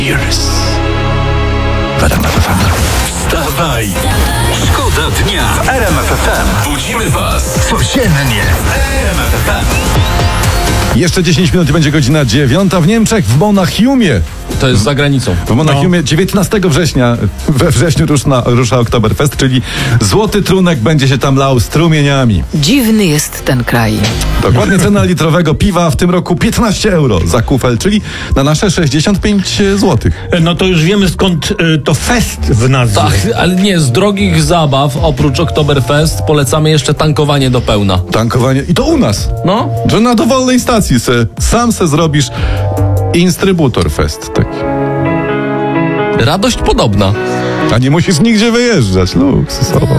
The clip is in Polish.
Years. W RMF FM. Wstawaj! Szkoda dnia w RMF FM. Budzimy was codziennie w RMF FM. Jeszcze 10 minut i będzie godzina 9 w Niemczech, w Monachiumie. To jest za granicą. W Monachiumie 19 września, we wrześniu rusza Oktoberfest, czyli złoty trunek będzie się tam lał strumieniami. Dziwny jest ten kraj. Dokładnie cena litrowego piwa w tym roku 15 euro za kufel, czyli na nasze 65 zł. No to już wiemy skąd to fest w nazwie. Tak, ale nie, z drogich zabaw, oprócz Oktoberfest, polecamy jeszcze tankowanie do pełna. Tankowanie. I to u nas. No? Że na dowolnej stacji sam se zrobisz instrybutor fest taki. Radość podobna. A nie musisz nigdzie wyjeżdżać. Luksusowo.